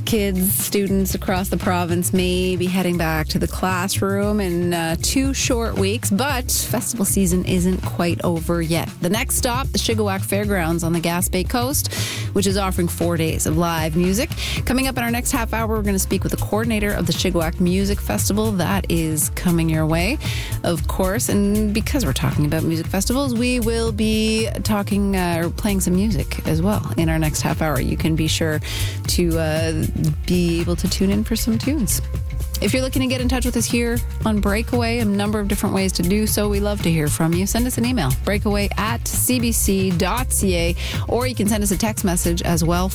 Kids, students across the province may be heading back to the classroom in 2 short weeks, but festival season isn't quite over yet. The next stop, the Chilliwack Fairgrounds on the Gaspé Coast, which is offering 4 days of live music. Coming up in our next half hour, we're going to speak with the coordinator of the Chilliwack Music Festival. That is coming your way, of course. And because we're talking about music festivals, we will be talking or playing some music as well in our next half hour. You can be sure to be able to tune in for some tunes. If you're looking to get in touch with us here on Breakaway, a number of different ways to do so. We love to hear from you. Send us an email, breakaway@cbc.ca, or you can send us a text message as well,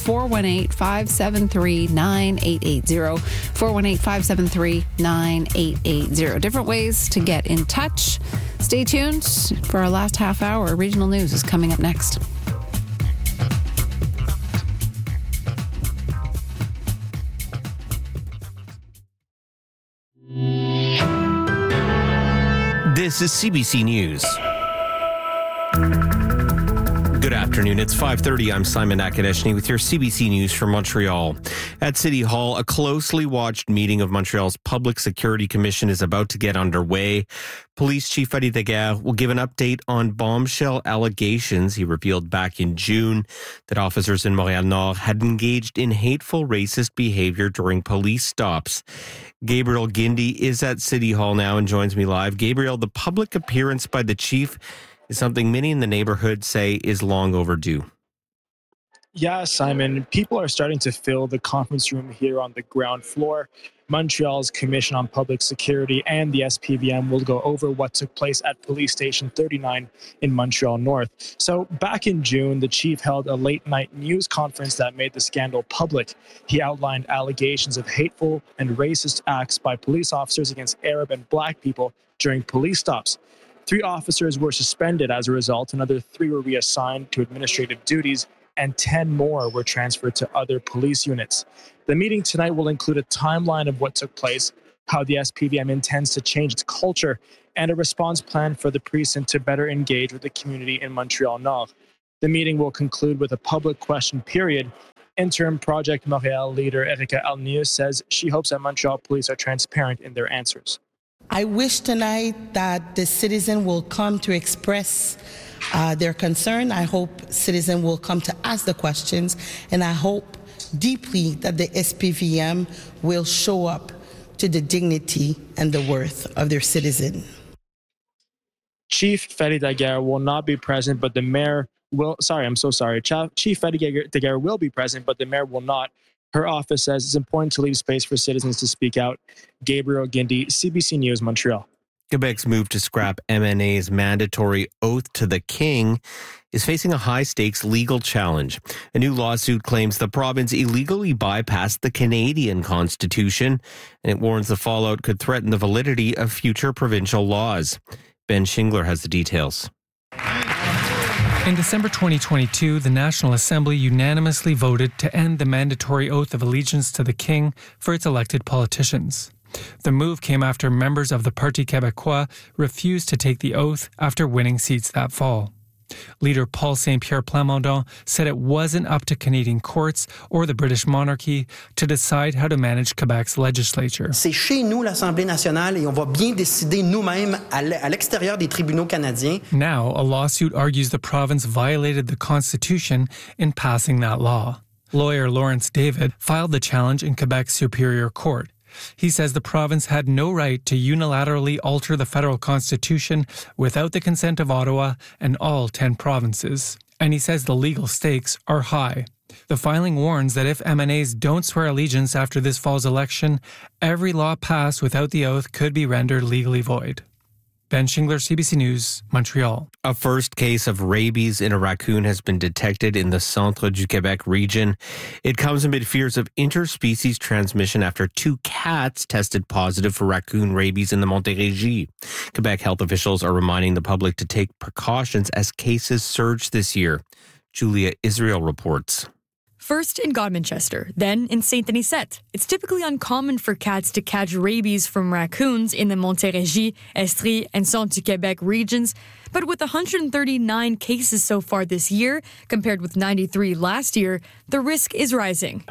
418-573-9880, 418-573-9880. Different ways to get in touch. Stay tuned for our last half hour. Regional news is coming up next. This is CBC News. Good afternoon. It's 5:30. I'm Simon Akadeshny with your CBC News from Montreal. At City Hall, a closely watched meeting of Montreal's Public Security Commission is about to get underway. Police Chief Freddy Daguerre will give an update on bombshell allegations he revealed back in June that officers in Montréal-Nord had engaged in hateful racist behavior during police stops. Gabriel Guindy is at City Hall now and joins me live. Gabriel, the public appearance by the chief is something many in the neighborhood say is long overdue. Yeah, Simon, people are starting to fill the conference room here on the ground floor. Montreal's Commission on Public Security and the SPVM will go over what took place at Police Station 39 in Montreal North. So back in June, the chief held a late-night news conference that made the scandal public. He outlined allegations of hateful and racist acts by police officers against Arab and Black people during police stops. 3 officers were suspended as a result. Another 3 were reassigned to administrative duties, and 10 more were transferred to other police units. The meeting tonight will include a timeline of what took place, how the SPVM intends to change its culture, and a response plan for the precinct to better engage with the community in Montreal-Nord. The meeting will conclude with a public question period. Interim Project Montréal leader Erika Alnius says she hopes that Montreal police are transparent in their answers. I wish tonight that the citizen will come to express their concern. I hope citizen will come to ask the questions, and I hope deeply that the SPVM will show up to the dignity and the worth of their citizen. Chief Freddy Daguerre will not be present, but the mayor will. Chief Freddy Daguerre will be present, but the mayor will not. Her office says it's important to leave space for citizens to speak out. Gabriel Guindy, CBC News, Montreal. Quebec's move to scrap MNA's mandatory oath to the king is facing a high-stakes legal challenge. A new lawsuit claims the province illegally bypassed the Canadian Constitution, and it warns the fallout could threaten the validity of future provincial laws. Ben Shingler has the details. In December 2022, the National Assembly unanimously voted to end the mandatory oath of allegiance to the king for its elected politicians. The move came after members of the Parti Québécois refused to take the oath after winning seats that fall. Leader Paul Saint-Pierre Plamondon said it wasn't up to Canadian courts or the British monarchy to decide how to manage Quebec's legislature. C'est chez nous l'Assemblée nationale et on va bien décider nous-mêmes à l'extérieur des tribunaux canadiens. Now, a lawsuit argues the province violated the Constitution in passing that law. Lawyer Lawrence David filed the challenge in Quebec's Superior Court. He says the province had no right to unilaterally alter the federal constitution without the consent of Ottawa and all 10 provinces. And he says the legal stakes are high. The filing warns that if MNAs don't swear allegiance after this fall's election, every law passed without the oath could be rendered legally void. Ben Shingler, CBC News, Montreal. A first case of rabies in a raccoon has been detected in the Centre du Québec region. It comes amid fears of interspecies transmission after 2 cats tested positive for raccoon rabies in the Montérégie. Quebec health officials are reminding the public to take precautions as cases surge this year. Julia Israel reports. First in Godmanchester, then in Saint-Anicette. It's typically uncommon for cats to catch rabies from raccoons in the Montérégie, Estrie, and Centre du Québec regions, But with 139 cases so far this year, compared with 93 last year, the risk is rising.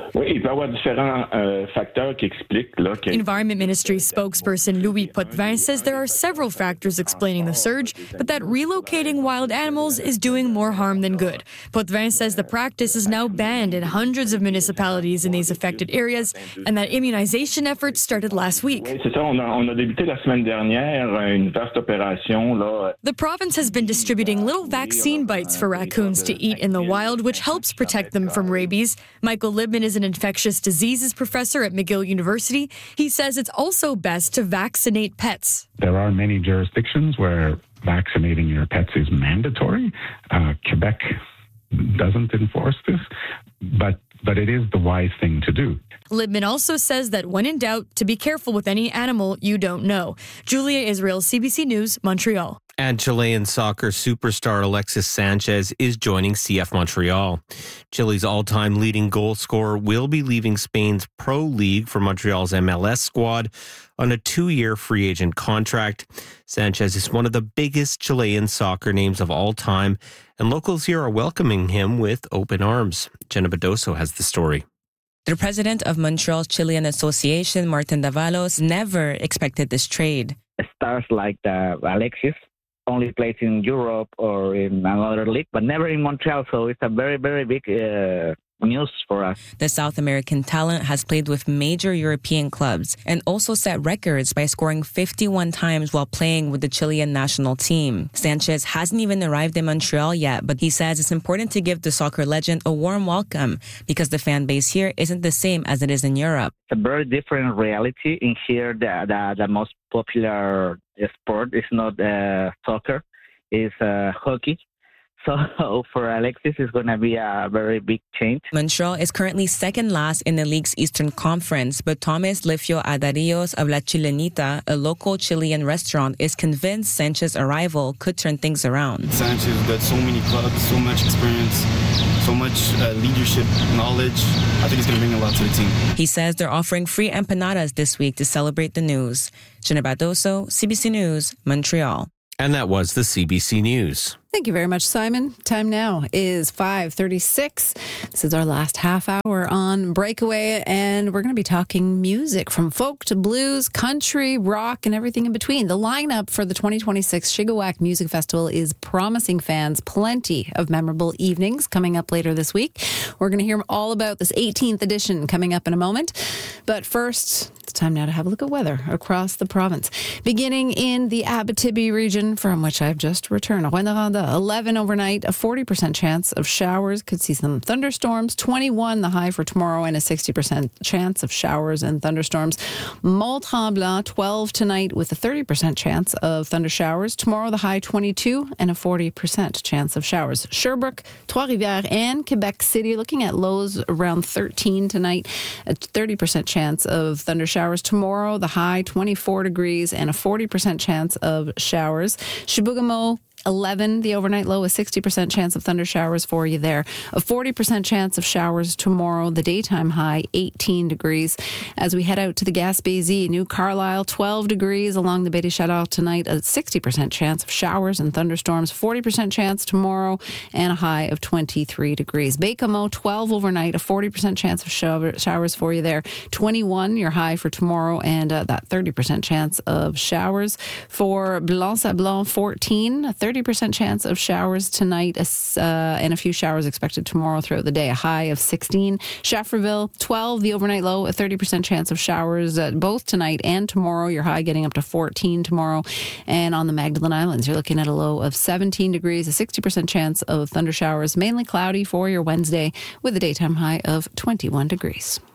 Environment Ministry spokesperson Louis Potvin says there are several factors explaining the surge, but that relocating wild animals is doing more harm than good. Potvin says the practice is now banned in hundreds of municipalities in these affected areas, and that immunization efforts started last week. The province has been distributing little vaccine bites for raccoons to eat in the wild, which helps protect them from rabies. Michael Libman is an infectious diseases professor at McGill University. He says it's also best to vaccinate pets. There are many jurisdictions where vaccinating your pets is mandatory. Quebec doesn't enforce this, but it is the wise thing to do. Libman also says that when in doubt, to be careful with any animal you don't know. Julia Israel, CBC News, Montreal. And Chilean soccer superstar Alexis Sanchez is joining CF Montreal. Chile's all-time leading goal scorer will be leaving Spain's Pro League for Montreal's MLS squad on a 2-year free agent contract. Sanchez is one of the biggest Chilean soccer names of all time, and locals here are welcoming him with open arms. Jenna Badoso has the story. The president of Montreal's Chilean Association, Martin Davalos, never expected this trade. Stars like Alexis only plays in Europe or in another league, but never in Montreal. So it's a very, very big news for us. The South American talent has played with major European clubs and also set records by scoring 51 times while playing with the Chilean national team. Sanchez hasn't even arrived in Montreal yet, but he says it's important to give the soccer legend a warm welcome because the fan base here isn't the same as it is in Europe. It's a very different reality. In here, the most popular sport is not soccer, it's hockey. So for Alexis, it's going to be a very big change. Montreal is currently second last in the league's Eastern Conference, but Thomas Lifio Adarillos of La Chilenita, a local Chilean restaurant, is convinced Sanchez's arrival could turn things around. Sanchez got so many clubs, so much experience, so much leadership knowledge. I think it's going to bring a lot to the team. He says they're offering free empanadas this week to celebrate the news. Jenna Badoso, CBC News, Montreal. And that was the CBC News. Thank you very much, Simon. Time now is 5:36. This is our last half hour on Breakaway, and we're going to be talking music from folk to blues, country, rock, and everything in between. The lineup for the 2026 Shigawak Music Festival is promising fans plenty of memorable evenings coming up later this week. We're going to hear all about this 18th edition coming up in a moment. But first, it's time now to have a look at weather across the province. Beginning in the Abitibi region, from which I've just returned. 11 overnight, a 40% chance of showers. Could see some thunderstorms. 21 the high for tomorrow and a 60% chance of showers and thunderstorms. Mont-Tremblant, 12 tonight with a 30% chance of thunder showers. Tomorrow the high 22 and a 40% chance of showers. Sherbrooke, Trois-Rivières and Quebec City looking at lows around 13 tonight. A 30% chance of thunder showers. Tomorrow the high 24 degrees and a 40% chance of showers. Chibougamau, 11, the overnight low, a 60% chance of thunder showers for you there. A 40% chance of showers tomorrow. The daytime high, 18 degrees. As we head out to the Gaspésie, New Carlisle, 12 degrees along the Baie des Chaleurs tonight. A 60% chance of showers and thunderstorms. 40% chance tomorrow and a high of 23 degrees. Baie-Comeau, 12 overnight. A 40% chance of showers for you there. 21, your high for tomorrow, and that 30% chance of showers. For Blanc-Sablon, 14, a 30% chance of showers tonight and a few showers expected tomorrow throughout the day. A high of 16. Schefferville, 12, the overnight low, a 30% chance of showers both tonight and tomorrow. Your high getting up to 14 tomorrow. And on the Magdalen Islands, you're looking at a low of 17 degrees, a 60% chance of thunder showers, mainly cloudy for your Wednesday with a daytime high of 21 degrees.